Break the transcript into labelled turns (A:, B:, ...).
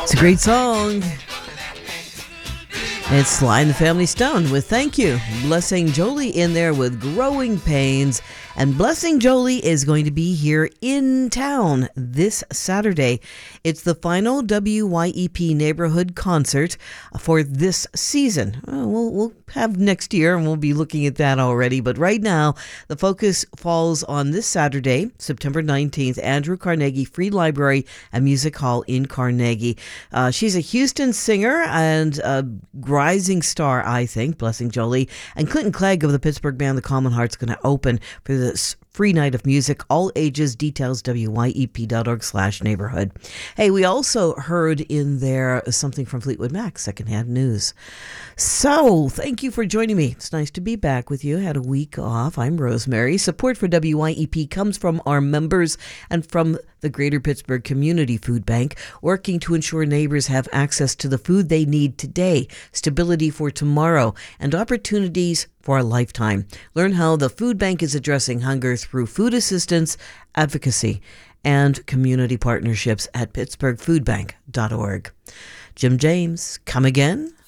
A: It's a great song. It's Sly and the Family Stone with Thank You. Blessing Jolie in there with Growing Pains. And Blessing Jolie is going to be here in town this Saturday. It's the final WYEP neighborhood concert for this season. We'll have next year, and we'll be looking at that already. But right now, the focus falls on this Saturday, September 19th, Andrew Carnegie Free Library and Music Hall in Carnegie. She's a Houston singer and a rising star, I think, Blessing Jolie. And Clinton Clegg of the Pittsburgh band The Common Heart's going to open for this free night of music, all ages. Details, wyep.org/neighborhood. Hey, we also heard in there something from Fleetwood Mac, secondhand news. So, thank you for joining me. It's nice to be back with you. I had a week off. I'm Rosemary. Support for WYEP comes from our members and from the Greater Pittsburgh Community Food Bank, working to ensure neighbors have access to the food they need today, stability for tomorrow, and opportunities for a lifetime. Learn how the food bank is addressing hunger through food assistance, advocacy, and community partnerships at pittsburghfoodbank.org. Jim James, come again?